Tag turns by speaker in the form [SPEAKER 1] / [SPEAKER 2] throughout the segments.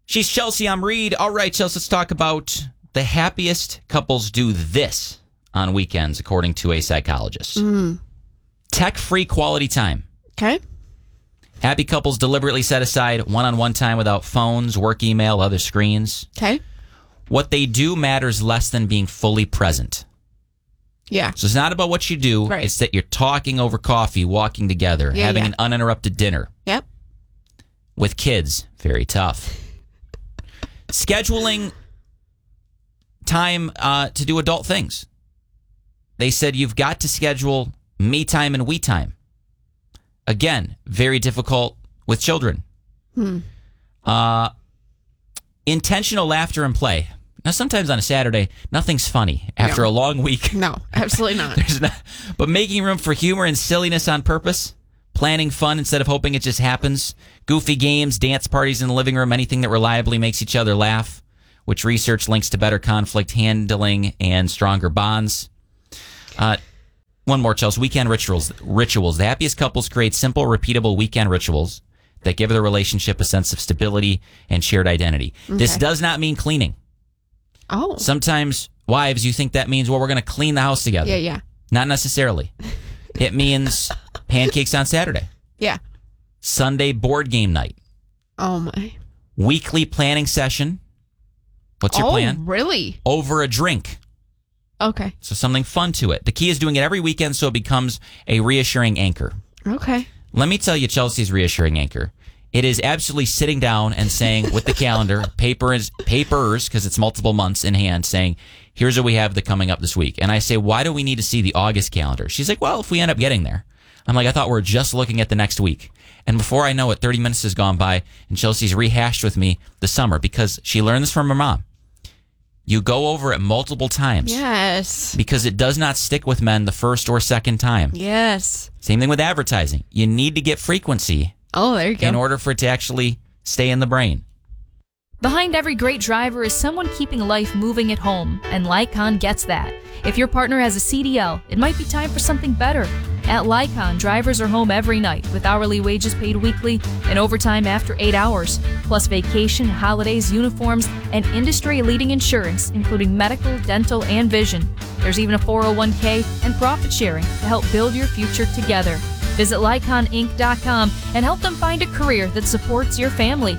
[SPEAKER 1] She's Chelsea. I'm Reed. All right, Chelsea, let's talk about the happiest couples do this on weekends, according to a psychologist. Tech-free quality time.
[SPEAKER 2] Okay.
[SPEAKER 1] Happy couples deliberately set aside one-on-one time without phones, work email, other screens.
[SPEAKER 2] Okay.
[SPEAKER 1] What they do matters less than being fully present.
[SPEAKER 2] Yeah.
[SPEAKER 1] So it's not about what you do.
[SPEAKER 2] Right.
[SPEAKER 1] It's that you're talking over coffee, walking together, having an uninterrupted dinner.
[SPEAKER 2] Yep.
[SPEAKER 1] With kids, very tough. Scheduling time to do adult things. They said you've got to schedule me time and we time. Again, very difficult with children. Intentional laughter and play. Now, sometimes on a Saturday, nothing's funny after a long week.
[SPEAKER 2] No, absolutely not.
[SPEAKER 1] There's not. But making room for humor and silliness on purpose, planning fun instead of hoping it just happens, goofy games, dance parties in the living room, anything that reliably makes each other laugh, which research links to better conflict handling and stronger bonds. One more, Chelsea. Weekend rituals. The happiest couples create simple, repeatable weekend rituals that give their relationship a sense of stability and shared identity. Okay. This does not mean cleaning.
[SPEAKER 2] Oh.
[SPEAKER 1] Sometimes, wives, you think that means, well, we're going to clean the house together.
[SPEAKER 2] Yeah.
[SPEAKER 1] Not necessarily. It means pancakes on Saturday.
[SPEAKER 2] Yeah.
[SPEAKER 1] Sunday board game night.
[SPEAKER 2] Oh, my.
[SPEAKER 1] Weekly planning session. What's your plan?
[SPEAKER 2] Oh, really?
[SPEAKER 1] Over a drink.
[SPEAKER 2] Okay.
[SPEAKER 1] So something fun to it. The key is doing it every weekend so it becomes a reassuring anchor.
[SPEAKER 2] Okay.
[SPEAKER 1] Let me tell you Chelsea's reassuring anchor. It is absolutely sitting down and saying with the calendar, papers, because it's multiple months in hand, saying, here's what we have coming up this week. And I say, why do we need to see the August calendar? She's like, well, if we end up getting there. I'm like, I thought we were just looking at the next week. And before I know it, 30 minutes has gone by, and Chelsea's rehashed with me the summer because she learned this from her mom. You go over it multiple times.
[SPEAKER 2] Yes.
[SPEAKER 1] Because it does not stick with men the first or second time.
[SPEAKER 2] Yes.
[SPEAKER 1] Same thing with advertising. You need to get frequency.
[SPEAKER 2] Oh, there you go.
[SPEAKER 1] In order for it to actually stay in the brain.
[SPEAKER 3] Behind every great driver is someone keeping life moving at home, and Lycon gets that. If your partner has a CDL, it might be time for something better. At Lycon, drivers are home every night with hourly wages paid weekly and overtime after 8 hours, plus vacation, holidays, uniforms, and industry-leading insurance, including medical, dental, and vision. There's even a 401k and profit sharing to help build your future together. Visit LyconInc.com and help them find a career that supports your family.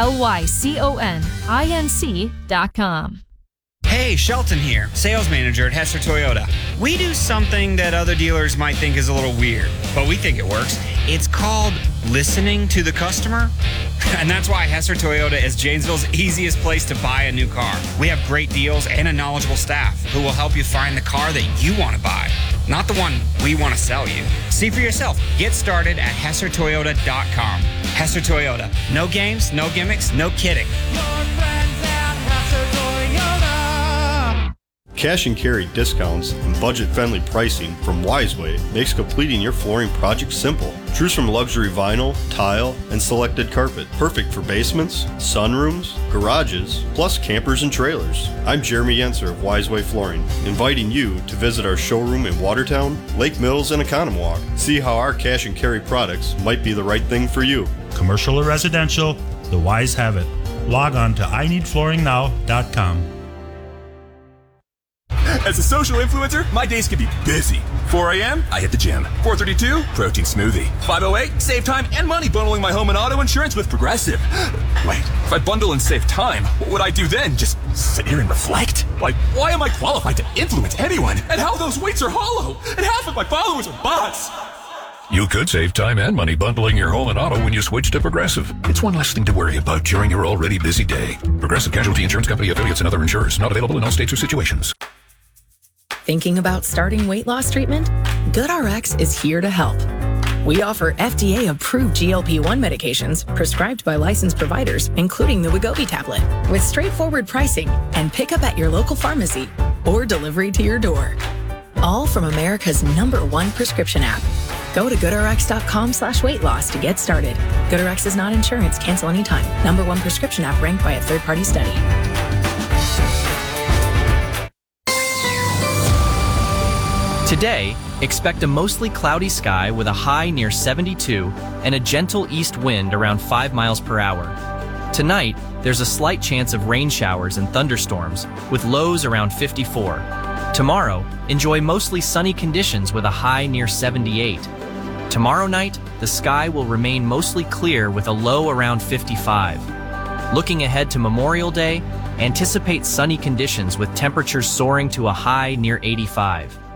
[SPEAKER 3] LYCONINC.com.
[SPEAKER 4] Hey, Shelton here, sales manager at Hester Toyota. We do something that other dealers might think is a little weird, but we think it works. It's called listening to the customer. And that's why Hester Toyota is Janesville's easiest place to buy a new car. We have great deals and a knowledgeable staff who will help you find the car that you want to buy, not the one we want to sell you. See for yourself. Get started at HesterToyota.com. Hester Toyota. No games, no gimmicks, no kidding.
[SPEAKER 5] Cash and carry discounts and budget-friendly pricing from Wiseway makes completing your flooring project simple. Choose from luxury vinyl, tile, and selected carpet. Perfect for basements, sunrooms, garages, plus campers and trailers. I'm Jeremy Yenser of Wiseway Flooring, inviting you to visit our showroom in Watertown, Lake Mills, and Economwalk. See how our cash and carry products might be the right thing for you.
[SPEAKER 6] Commercial or residential, the Wise have it. Log on to IneedFlooringNow.com.
[SPEAKER 7] As a social influencer, my days can be busy. 4 a.m., I hit the gym. 4:32, protein smoothie. 5:08, save time and money bundling my home and auto insurance with Progressive. Wait, if I bundle and save time, what would I do then? Just sit here and reflect? Like, why am I qualified to influence anyone? And how those weights are hollow? And half of my followers are bots?
[SPEAKER 8] You could save time and money bundling your home and auto when you switch to Progressive. It's one less thing to worry about during your already busy day. Progressive Casualty Insurance Company affiliates and other insurers. Not available in all states or situations.
[SPEAKER 9] Thinking about starting weight loss treatment? GoodRx is here to help. We offer FDA-approved GLP-1 medications prescribed by licensed providers, including the Wegovy tablet, with straightforward pricing and pickup at your local pharmacy or delivery to your door. All from America's #1 prescription app. Go to GoodRx.com/weight-loss to get started. GoodRx is not insurance. Cancel anytime. #1 prescription app ranked by a third-party study.
[SPEAKER 10] Today, expect a mostly cloudy sky with a high near 72 and a gentle east wind around 5 miles per hour. Tonight, there's a slight chance of rain showers and thunderstorms, with lows around 54. Tomorrow, enjoy mostly sunny conditions with a high near 78. Tomorrow night, the sky will remain mostly clear with a low around 55. Looking ahead to Memorial Day, anticipate sunny conditions with temperatures soaring to a high near 85.